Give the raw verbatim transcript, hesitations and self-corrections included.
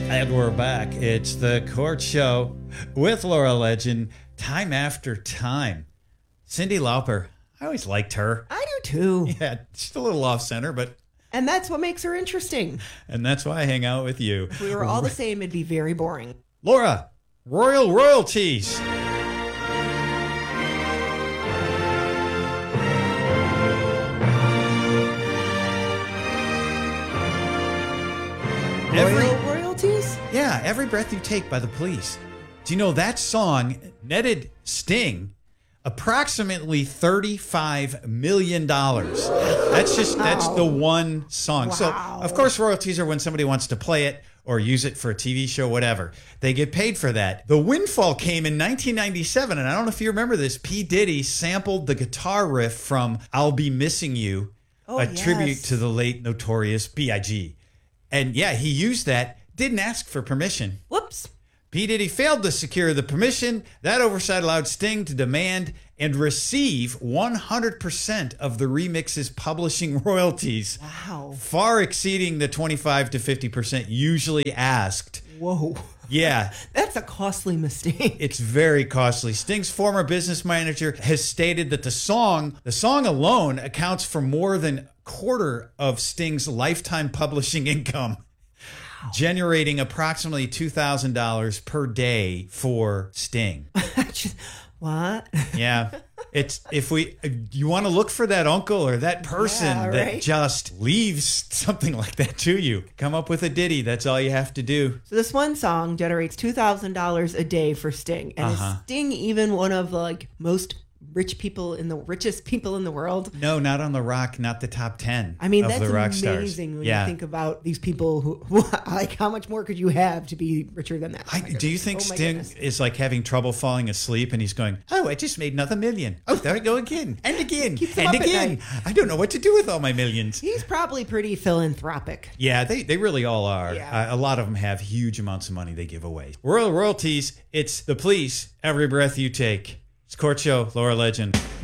And we're back. It's the Court Show with Laura Legend, time after time. Cyndi Lauper, I always liked her. I do too. Yeah, just a little off center, but... And that's what makes her interesting. And that's why I hang out with you. If we were all the same, it'd be very boring. Laura, Royal Royalties. Every, Royal royalties? Yeah, Every Breath You Take by the Police. Do you know that song netted Sting approximately thirty-five million dollars? That's just, that's the one song. Wow. So, of course, royalties are when somebody wants to play it or use it for a T V show, whatever. They get paid for that. The windfall came in nineteen ninety-seven, and I don't know if you remember this. P. Diddy sampled the guitar riff from I'll Be Missing You, oh, a yes. tribute to the late Notorious B I G And yeah, he used that, didn't ask for permission. Whoops. P. Diddy failed to secure the permission. That oversight allowed Sting to demand and receive one hundred percent of the remix's publishing royalties. Wow. Far exceeding the twenty-five to fifty percent usually asked. Whoa. Yeah. That's a costly mistake. It's very costly. Sting's former business manager has stated that the song, the song alone accounts for more than a quarter of Sting's lifetime publishing income. Wow. Generating approximately two thousand dollars per day for Sting. Just, what? Yeah. It's if we you want to look for that uncle or that person yeah, right? that just leaves something like that to you, come up with a ditty. That's all you have to do. So this one song generates two thousand dollars a day for Sting. And Uh-huh. is Sting even one of the like most rich people in the richest people in the world? No, not on the rock, not the top ten. I mean, of that's the rock amazing stars. when Yeah. you think about these people who, who like how much more could you have to be richer than that? I, Oh my do you goodness. think Oh my Sting goodness. is like having trouble falling asleep and he's going, oh, I just made another million. Oh, there I go again. And again. Keeps him and up at again. night. I don't know what to do with all my millions. He's probably pretty philanthropic. Yeah, they, they really all are. Yeah. Uh, a lot of them have huge amounts of money they give away. Royal Royalties, it's the Police, Every Breath You Take. It's Court Show, Laura Legend.